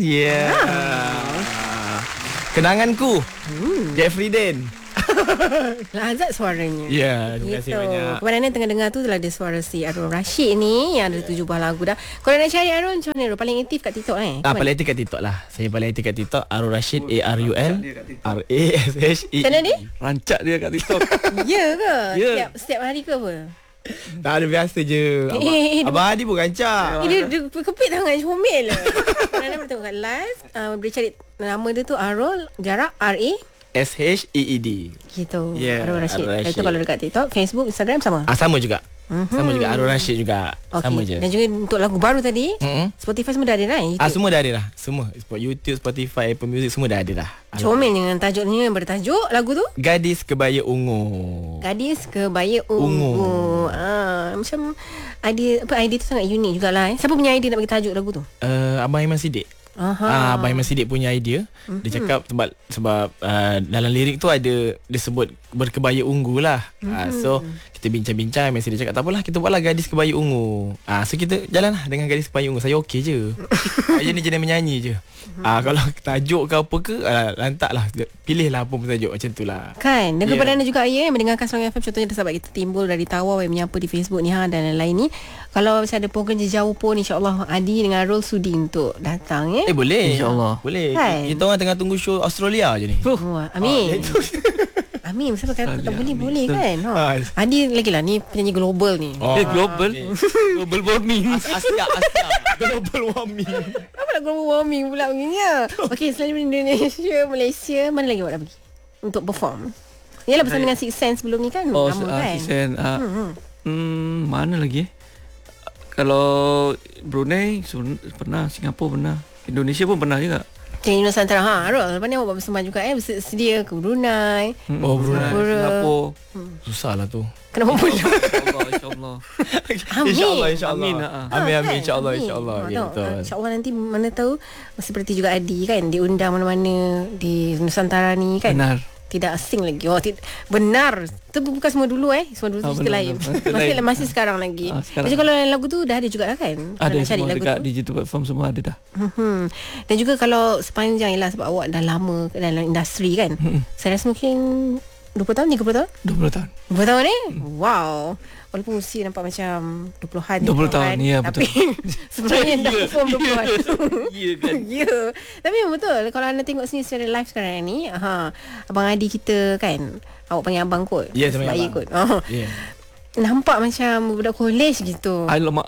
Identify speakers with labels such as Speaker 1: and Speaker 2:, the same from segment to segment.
Speaker 1: Kenanganku. Jeffrey Den.
Speaker 2: Lazat suaranya.
Speaker 1: Ya, terima kasih banyak.
Speaker 2: Kepada anda yang tengah dengar tu telah ada suara si Arul Rashid ni yang ada 7 buah lagu dah. Kalau nak cari Arul macam mana? Paling aktif kat TikTok
Speaker 1: Paling aktif kat TikTok lah. Saya paling aktif kat TikTok. Arul Rashid, ARUL RASHED.
Speaker 2: Macam mana dia?
Speaker 3: Rancak dia kat TikTok.
Speaker 2: Ya ke?
Speaker 3: Ya.
Speaker 2: Setiap hari ke apa?
Speaker 1: Tak ada, biasa je. Abang Adi pun rancak.
Speaker 2: Dia kepit tangan comel lah. Kalau anda bertemu kat live, boleh cari nama dia tu Arul jarak
Speaker 1: SHEED.
Speaker 2: gitu.
Speaker 1: Arul
Speaker 2: Rashid.
Speaker 1: Rashid.
Speaker 2: Itu kalau dekat TikTok, Facebook, Instagram sama.
Speaker 1: Sama juga. Sama juga. Arul Rashid juga. Sama je.
Speaker 2: Dan juga untuk lagu baru tadi, Spotify semua dah ada dah.
Speaker 1: Semua dah ada dah. Semua YouTube, Spotify, Apple Music semua dah ada dah.
Speaker 2: Comel dengan tajuknya yang bertajuk lagu tu
Speaker 1: Gadis Kebaya Ungu.
Speaker 2: Gadis Kebaya Ungu. Macam idea tu sangat unik jugalah. Siapa punya idea nak bagi tajuk lagu tu?
Speaker 1: Abang Iman Siddiq. Abang Iman Siddiq punya idea. Dia cakap sebab dalam lirik tu ada dia sebut berkebaya ungu lah. So kita bincang-bincang, Iman Siddiq cakap tak apalah, kita buatlah Gadis Kebaya Ungu. So kita jalanlah dengan Gadis Kebaya Ungu. Saya okey je. Jenis menyanyi je. Kalau tajuk ke apa ke, lantaklah, pilihlah apa pun tajuk macam tu lah.
Speaker 2: Kan. Dan kepada anda juga yang mendengarkan Songai FM, contohnya sahabat kita Timbul dari Tawau yang menyapa di Facebook ni dan lain-lain ni. Kalau macam ada program jauh pun, insyaAllah Adi dengan Arul sudi untuk datang
Speaker 1: boleh.
Speaker 3: InsyaAllah.
Speaker 1: Boleh.
Speaker 2: Kan?
Speaker 1: Kita orang tengah tunggu show Australia je ni.
Speaker 2: Amin. Amin. Siapa kata tak boleh kan? Adi lagi lah ni penyanyi global ni.
Speaker 3: Global. Global warming.
Speaker 1: Asia. Global warming.
Speaker 2: Apa nak global warming pula begini? Okey, selain Indonesia, Malaysia, mana lagi awak dah pergi untuk perform? Yalah bersama dengan Six Sense sebelum ni kan?
Speaker 3: Six Sense. Mana lagi? Kalau Brunei pernah, Singapura pernah, Indonesia pun pernah juga.
Speaker 2: Jadi Nusantara Arul, lepas ni awak bersama juga bersedia ke Brunei.
Speaker 3: Brunei, Singapura.
Speaker 1: Susah lah tu.
Speaker 2: Kenapa pula?
Speaker 3: InsyaAllah.
Speaker 1: InsyaAllah. Amin. InsyaAllah.
Speaker 2: InsyaAllah nanti mana tahu seperti juga Adi kan, diundang mana-mana di Nusantara ni kan.
Speaker 3: Benar.
Speaker 2: Tidak asing lagi. Benar. Itu bukan semua dulu Semua dulu cerita lain. Masih sekarang lagi. Jadi kalau lagu tu dah ada juga dah kan?
Speaker 3: Ada semua dekat digital platform, semua ada dah.
Speaker 2: Dan juga kalau sepanjang sebab awak dah lama dalam industri kan. Saya rasa mungkin 20 tahun, 30 tahun?
Speaker 3: 20 tahun.
Speaker 2: 20 tahun ni? Wow. Walaupun usia nampak macam 20-an.
Speaker 3: 20 tahun, ya betul.
Speaker 2: Tapi sebenarnya dah perform 20-an.
Speaker 3: Ya kan?
Speaker 2: Ya. Tapi betul. Kalau anda tengok sini secara live sekarang ni, Abang Adi kita kan, awak panggil abang kot.
Speaker 1: Ya, saya panggil abang.
Speaker 2: Kot. Nampak macam budak college gitu.
Speaker 3: Alamak.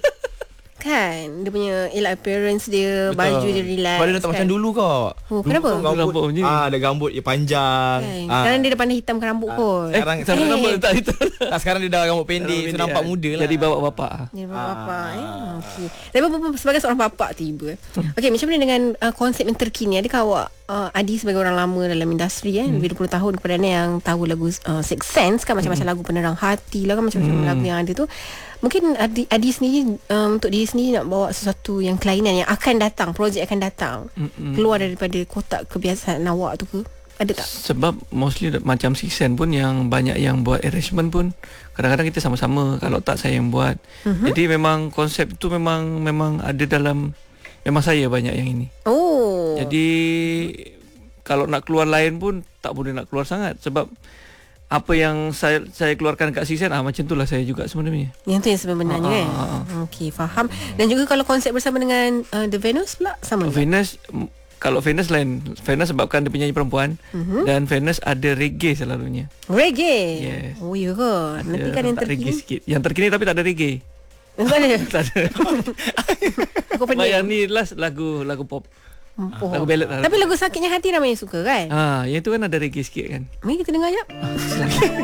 Speaker 2: Kan dia punya appearance dia, betul. Baju dia relax.
Speaker 1: Pada dia tak macam dulu kau.
Speaker 2: Kenapa?
Speaker 1: Rambut ada rambut panjang.
Speaker 2: Kan. Sekarang dia dah pandai hitamkan rambut kot.
Speaker 1: Sekarang rambut tak hitam. Sekarang dia dah rambut pendek, so nampak muda lah.
Speaker 3: Jadi bawa bapak.
Speaker 2: Jadi bawa bapak. Okey. Tapi sebagai seorang bapak tiba. Okey, macam mana dengan konsep yang terkini? Adakah awak Adi sebagai orang lama dalam industri lebih 20 tahun, kepada anda yang tahu lagu Six Sense kan, macam-macam lagu penerang hati lah kan, macam-macam lagu yang ada tu. Mungkin Adi sendiri untuk diri sendiri nak bawa sesuatu yang kelainan yang akan datang, projek akan datang, keluar daripada kotak kebiasaan awak tu ke? Ada tak?
Speaker 3: Sebab mostly macam Six Sense pun yang banyak yang buat arrangement pun kadang-kadang kita sama-sama, kalau tak saya yang buat. Jadi memang konsep tu memang ada dalam, memang saya banyak yang ini. Jadi kalau nak keluar lain pun tak boleh nak keluar sangat, sebab apa yang saya keluarkan kat Six Sense macam itulah saya juga sebenarnya.
Speaker 2: Yang tu yang sebenarnya kan. Okey, faham. Dan juga kalau konsep bersama dengan The Venus pula sama.
Speaker 3: Venus, kalau Venus lain. Venus sebabkan dia penyanyi perempuan, dan Venus ada reggae selalunya.
Speaker 2: Reggae?
Speaker 3: Yes.
Speaker 2: Oh ya ke? Nanti kan yang terkini
Speaker 3: sikit. Yang terkini tapi tak ada reggae.
Speaker 2: Tak ada?
Speaker 3: Tak ada. Yang ni last lagu pop. Lagu ballad lah.
Speaker 2: Tapi lagu Sakitnya Hati ramai yang suka kan?
Speaker 3: Yang tu kan ada reggae sikit kan.
Speaker 2: Mari kita dengar jap.
Speaker 3: Silakan.